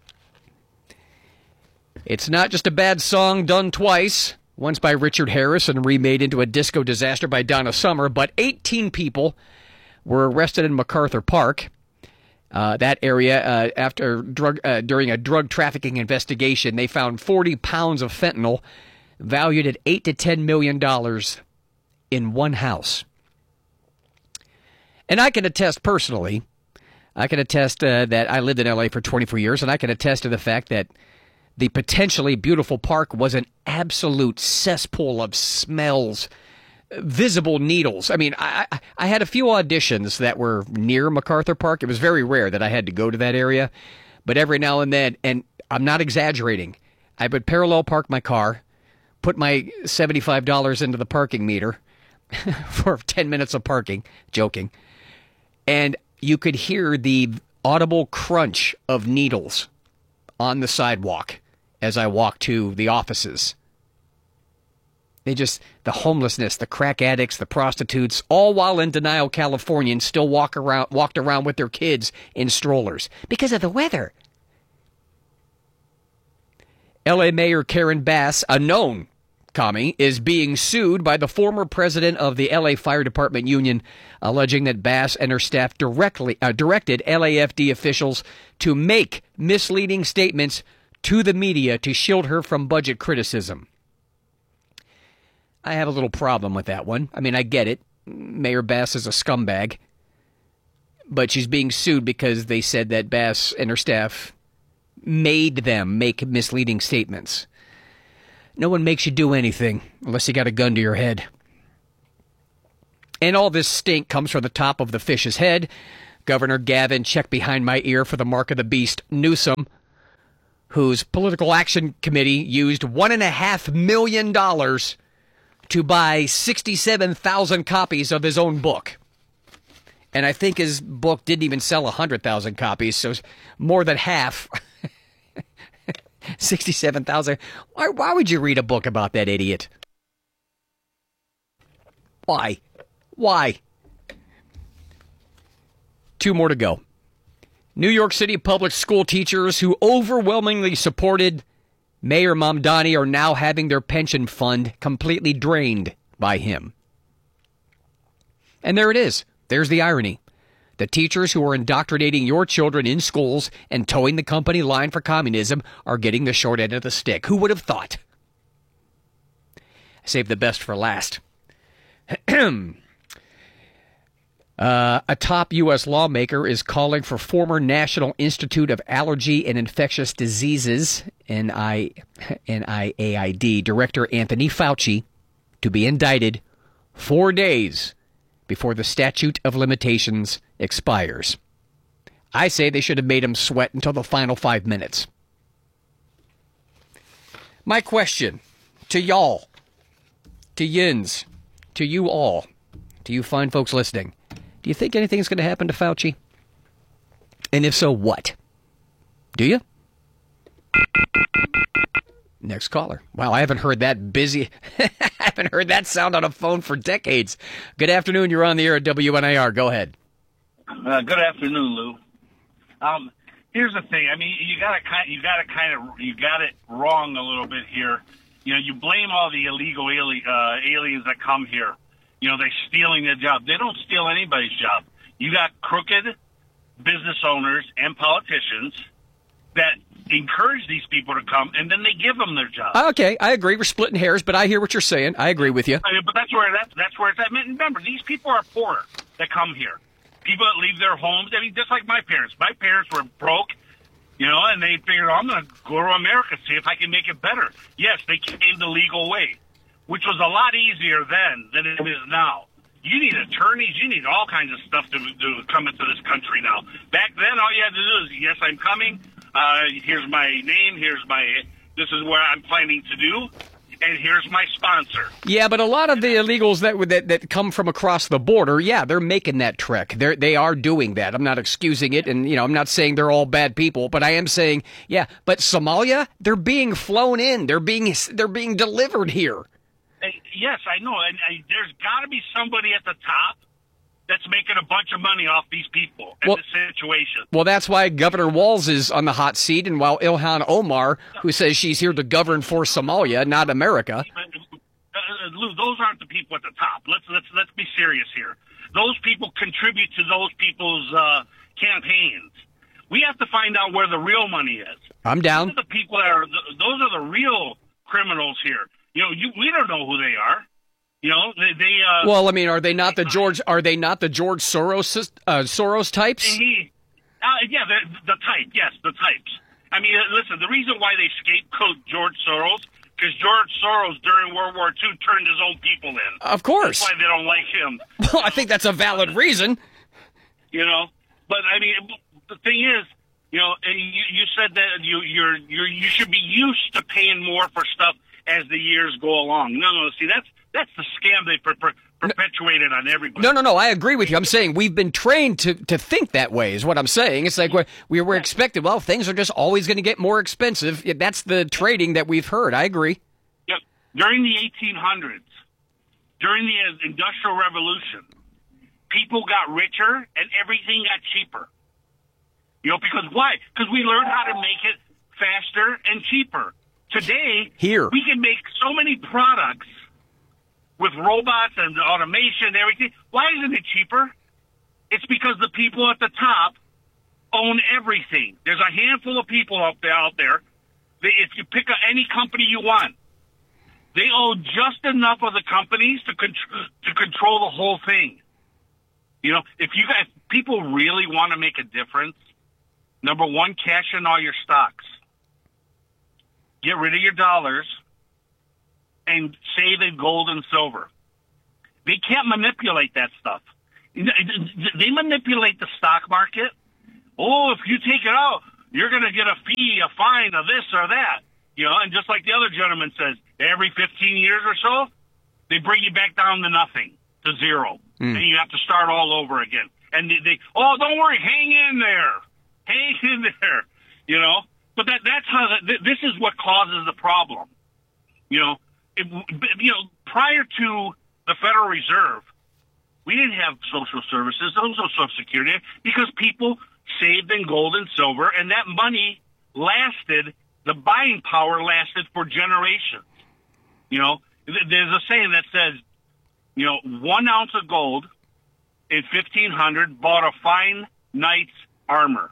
It's not just a bad song done twice, once by Richard Harris and remade into a disco disaster by Donna Summer, but eighteen people were arrested in MacArthur Park, uh, that area, uh, after drug uh, during a drug trafficking investigation. They found forty pounds of fentanyl valued at eight to ten million dollars in one house. And I can attest personally, I can attest uh, that I lived in L A for twenty-four years, and I can attest to the fact that the potentially beautiful park was an absolute cesspool of smells, visible needles. I mean, I, I had a few auditions that were near MacArthur Park. It was very rare that I had to go to that area, but every now and then, and I'm not exaggerating, I would parallel park my car, put my seventy-five dollars into the parking meter for ten minutes of parking, joking, and you could hear the audible crunch of needles on the sidewalk as I walked to the offices. They just, the homelessness, the crack addicts, the prostitutes, all while in denial Californians still walk around, walked around with their kids in strollers because of the weather. L A Mayor Karen Bass, a known commie, is being sued by the former president of the L A Fire Department Union, alleging that Bass and her staff directly uh, directed L A F D officials to make misleading statements to the media to shield her from budget criticism. I have a little problem with that one. I mean, I get it. Mayor Bass is a scumbag, but she's being sued because they said that Bass and her staff made them make misleading statements. No one makes you do anything unless you got a gun to your head. And all this stink comes from the top of the fish's head. Governor Gavin, check behind my ear for the mark of the beast, Newsom, whose political action committee used one and a half million dollars to buy sixty-seven thousand copies of his own book. And I think his book didn't even sell one hundred thousand copies, so more than half. sixty-seven thousand. Why, why would you read a book about that idiot? Why? Why? Two more to go. New York City public school teachers who overwhelmingly supported Mayor Mamdani are now having their pension fund completely drained by him. And there it is. There's the irony. The teachers who are indoctrinating your children in schools and towing the company line for communism are getting the short end of the stick. Who would have thought? Save the best for last. Uh, a top U S lawmaker is calling for former National Institute of Allergy and Infectious Diseases, N I A I D, Director Anthony Fauci, to be indicted four days before the statute of limitations expires. I say they should have made him sweat until the final five minutes. My question to y'all, to yins, to you all, to you fine folks listening, do you think anything's going to happen to Fauci? And if so, what? Do you? Next caller. Wow, I haven't heard that busy. I haven't heard that sound on a phone for decades. Good afternoon. You're on the air at W N I R. Go ahead. Uh, good afternoon, Lou. Um, here's the thing. I mean, you got to kind, you got to kind of, you got it wrong a little bit here. You know, you blame all the illegal ali- uh, aliens that come here. You know, they're stealing their job. They don't steal anybody's job. You got crooked business owners and politicians that encourage these people to come, and then they give them their job. Okay, I agree. We're splitting hairs, but I hear what you're saying. I agree with you. I mean, but that's where that's that's where it's at. Remember, these people are poor that come here. People that leave their homes. I mean, just like my parents. My parents were broke, you know, and they figured, oh, I'm going to go to America, see if I can make it better. Yes, they came the legal way, which was a lot easier then than it is now. You need attorneys. You need all kinds of stuff to, to come into this country now. Back then, all you had to do is, yes, I'm coming. Uh, here's my name. Here's my, this is where I'm planning to do. And here's my sponsor. Yeah, but a lot of the illegals that that that come from across the border, yeah, they're making that trek. They they are doing that. I'm not excusing it, and you know, I'm not saying they're all bad people, but I am saying, yeah. But Somalia, they're being flown in. They're being they're being delivered here. Hey, yes, I know, and I, there's got to be somebody at the top that's making a bunch of money off these people in well, this situation. Well, that's why Governor Walz is on the hot seat, and while Ilhan Omar, who says she's here to govern for Somalia, not America. Uh, uh, Lou, those aren't the people at the top. Let's let's let's be serious here. Those people contribute to those people's uh, campaigns. We have to find out where the real money is. I'm down. Those are the people that are. Those are the real criminals here. You know, you, we don't know who they are. You know, they. they uh, well, I mean, are they not the George? Are they not the George Soros uh, Soros types? He, uh, yeah, the, the type. Yes, the types. I mean, listen. The reason why they scapegoat George Soros because George Soros during World War Two turned his own people in. Of course. That's why they don't like him. Well, I think that's a valid reason. You know, but I mean, the thing is, you know, you, you said that you you're you're you should be used to paying more for stuff as the years go along. No, no, see, that's that's the scam they per- per- perpetuated on everybody. No, no, no, I agree with you. I'm saying we've been trained to, to think that way is what I'm saying. It's like we're, we were expected, well, things are just always going to get more expensive. That's the trading that we've heard. I agree. Yep. During the eighteen hundreds, during the Industrial Revolution, people got richer and everything got cheaper. You know, because why? Because we learned how to make it faster and cheaper. Today, Here. we can make so many products with robots and automation and everything. Why isn't it cheaper? It's because the people at the top own everything. There's a handful of people out there. Out there. If you pick any company you want, They owe just enough of the companies to con- to control the whole thing. You know, if you guys, people really want to make a difference, number one, cash in all your stocks. Get rid of your dollars and save in gold and silver. They can't manipulate that stuff. They manipulate the stock market. Oh, if you take it out, you're going to get a fee, a fine, of this or that. You know, and just like the other gentleman says, every fifteen years or so, they bring you back down to nothing, to zero. Mm. And you have to start all over again. And they, they, oh, don't worry, hang in there. Hang in there. You know? But that that's how, the, this is what causes the problem. You know, it, you know, prior to the Federal Reserve, we didn't have social services, there was no Social Security, because people saved in gold and silver, and that money lasted, the buying power lasted for generations. You know, there's a saying that says, you know, one ounce of gold in fifteen hundred bought a fine knight's armor.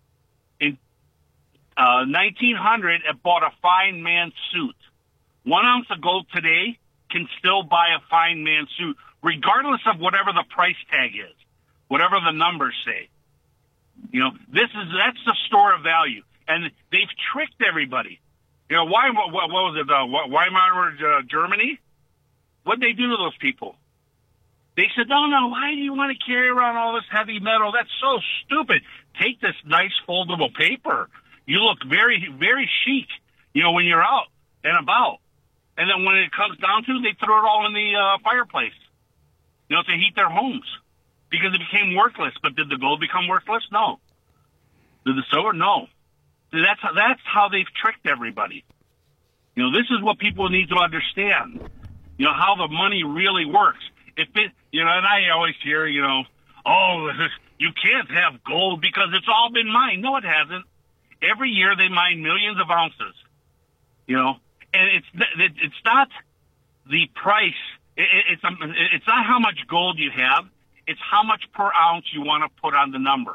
In uh, nineteen hundred, it bought a fine man's suit. One ounce of gold today can still buy a fine man's suit, regardless of whatever the price tag is, whatever the numbers say. You know, this is that's the store of value, and they've tricked everybody. You know, why? What, what was it? Uh, Weimar uh, Germany? What'd they do to those people? They said, "No, no. Why do you want to carry around all this heavy metal? That's so stupid. Take this nice foldable paper. You look very, very chic. You know, when you're out and about. And then when it comes down to, they throw it all in the uh, fireplace. You know, to heat their homes." Because it became worthless. But did the gold become worthless? No. Did the silver? No. That's how, that's how they've tricked everybody. You know, this is what people need to understand. You know, how the money really works. If it, you know, and I always hear, you know, oh, you can't have gold because it's all been mined. No, it hasn't. Every year they mine millions of ounces. You know, and it's it's not the price. It's it's not how much gold you have. It's how much per ounce you want to put on the number.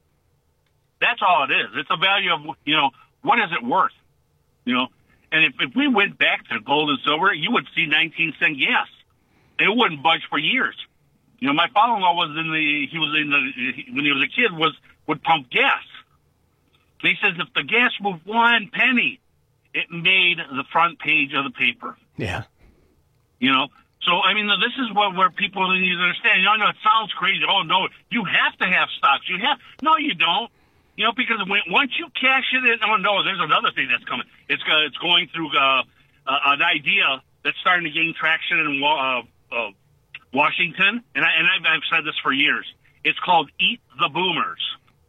That's all it is. It's a value of, you know, what is it worth? You know, and if, if we went back to gold and silver, you would see nineteen cent gas. It wouldn't budge for years. You know, my father-in-law was in the, he was in the, when he was a kid, was, would pump gas. And he says if the gas moved one penny, it made the front page of the paper. Yeah. You know, so, I mean, this is what where people need to understand. You know, I know it sounds crazy. Oh, no, you have to have stocks. You have, no, you don't. You know, because when, once you cash it in, oh, no, there's another thing that's coming. It's uh, it's going through uh, uh, an idea that's starting to gain traction in uh, uh, Washington, and, I, and I've, I've said this for years. It's called Eat the Boomers.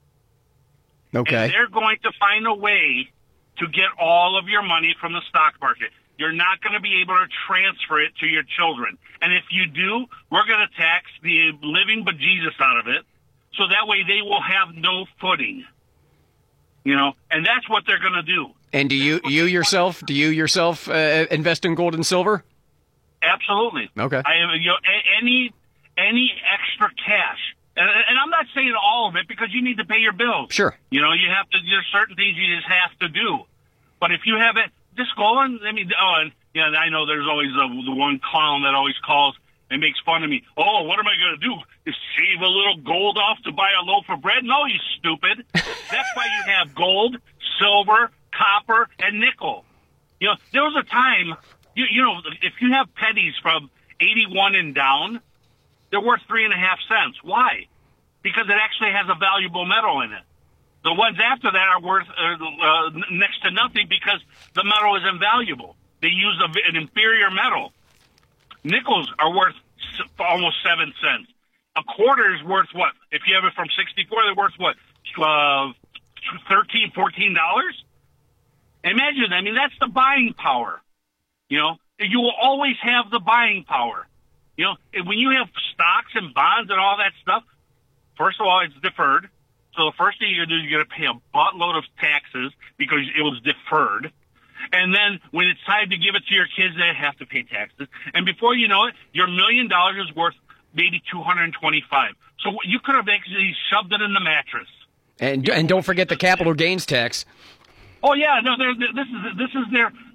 Okay. And they're going to find a way to get all of your money from the stock market. You're not going to be able to transfer it to your children. And if you do, we're going to tax the living bejesus out of it, so that way they will have no footing. You know, and that's what they're going to do. And do you, you yourself, do you yourself uh, invest in gold and silver? Absolutely. Okay. I, you know, any any extra cash, and, and I'm not saying all of it because you need to pay your bills. Sure. You know, you have to. There's certain things you just have to do. But if you have it, just go on. I mean, oh, and yeah, I know there's always the, the one clown that always calls and makes fun of me. Oh, what am I going to do? Is shave a little gold off to buy a loaf of bread? No, you stupid. That's why you have gold, silver, copper, and nickel. You know, there was a time, you, you know, if you have pennies from eighty-one and down, they're worth three and a half cents. Why? Because it actually has a valuable metal in it. The ones after that are worth uh, uh, next to nothing because the metal is invaluable. They use a, an inferior metal. Nickels are worth almost seven cents. A quarter is worth what? If you have it from sixty-four, they're worth what? Uh, thirteen, fourteen dollars? Imagine, I mean, that's the buying power. You know, you will always have the buying power. You know, when you have stocks and bonds and all that stuff, first of all, it's deferred. So the first thing you're going to do is you're going to pay a buttload of taxes because it was deferred. And then when it's time to give it to your kids, they have to pay taxes. And before you know it, your million dollars is worth maybe two hundred twenty-five. So you could have actually shoved it in the mattress. And and don't forget the capital gains tax. Oh yeah, no, this is this is their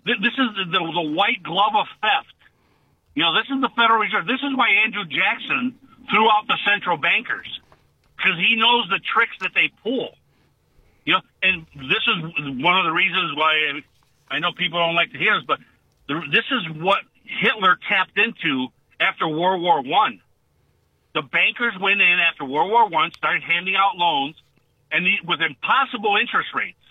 This is the, the, the white glove of theft. You know, this is the Federal Reserve. This is why Andrew Jackson threw out the central bankers, because he knows the tricks that they pull. You know, and this is one of the reasons why I know people don't like to hear this, but the, this is what Hitler tapped into after World War One. The bankers went in after World War One, started handing out loans, and the, with impossible interest rates.